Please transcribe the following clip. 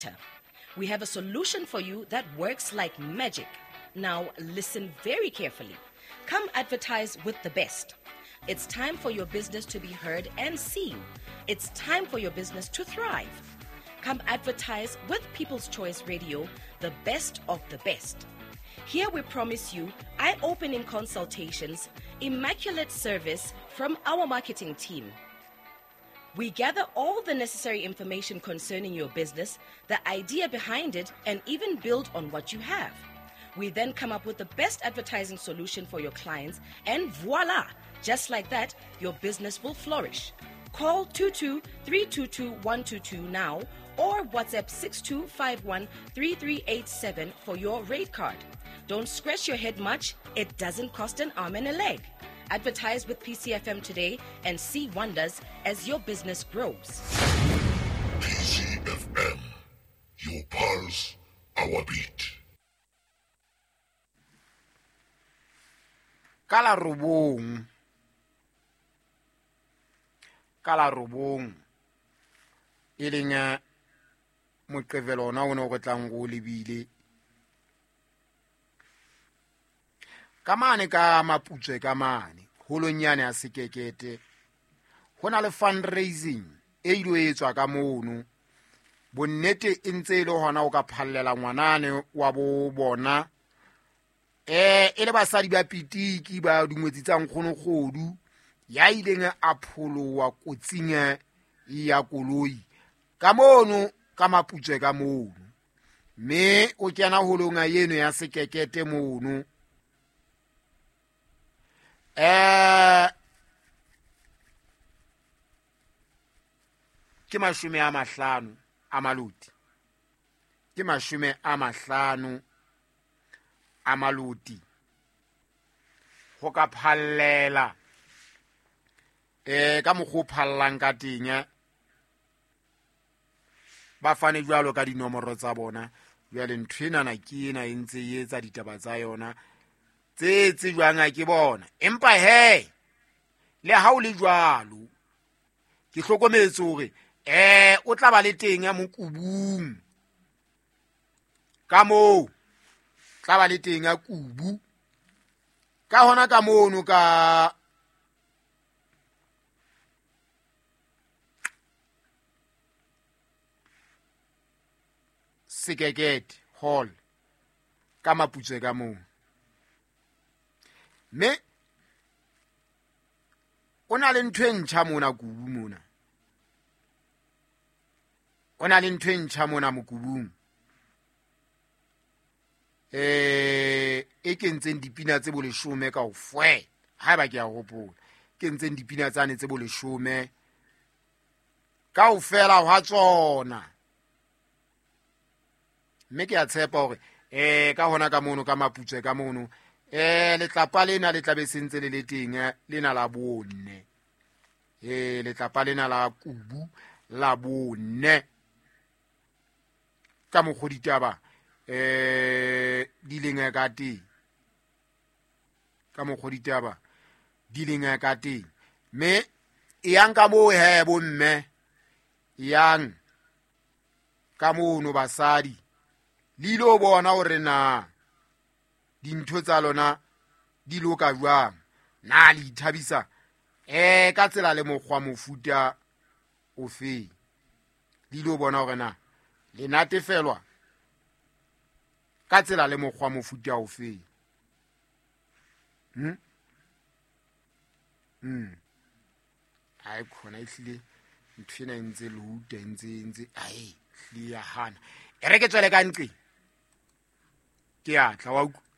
We have a solution for you that works like magic. Now, listen very carefully. Come advertise with the best. It's time for your business to be heard and seen. It's time for your business to thrive. Come advertise with People's Choice Radio, the best of the best. Here we promise you eye-opening consultations, immaculate service from our marketing team. We gather all the necessary information concerning your business, the idea behind it, and even build on what you have. We then come up with the best advertising solution for your clients, and voila! Just like that, your business will flourish. Call 22-322-122 now or WhatsApp 6251-3387 for your rate card. Don't scratch your head much. It doesn't cost an arm and a leg. Advertise with PCFM today and see wonders as your business grows. PCFM, your pulse, our beat. Kala robong e leng moqebelo ona o ne go tlang go lebile ka mane ka maputswe ka mane holonyane a sekekete go na le fundraising e ilo etswa ka mono bonnete e ntse e le hona o ka phallela ngwanane wa bo bona e le basadi ba pitiki ba dingwetsi tsa nkgono godu ya ileng a pholowa kotsing ya koloi ka mono ka maputswe ka mono me o kena holonga yeno ya sekekete mono ke 50 a maloti ke 50 a maloti go ka phallela ka mogho phallang ka teng ba fane jwalo ka dinomoro tsa bona jwale nthwenana ke ena e ntse e etsa ditaba tsa yona tse jwanga ke bona empa he le ha o le jwalo ke hlokometse hore o tla ba le teng ya mokubung ka mo tla ba le teng ya kubu ka hona ka mono ka Sekekete Hall ka maputswe ka mono me o na le ntho e ntjha mona kubu mona o na le ntho e ntjha mona mokubung e kentseng dipina tse bo 10 ka ofwe ha ba ke a hopola kentseng dipina tsane tse bo 10 ka ofela hwa tsona mme ke a tshepa hore ka hona ka mono ka maputswe ka mono letlapa lena le tlabe sentse le teng lena la bonne letlapa lena la kubu la bonne ka mogoditaba di leng ka teng ka mogoditaba di leng ka teng me yang ka mo he bomme yang ka mono basadi lilo bona hore na dintho tsa lona di loka jwang na le ithabisa ka tsela le mokgwa mofuta o fe lilo bona hore na le natefelwa ka tsela le mokgwa mofuta o fe ai khona ihlile nthina ntse le ntse ai hlia hana e re ke tswele ka ntle ke a tla wa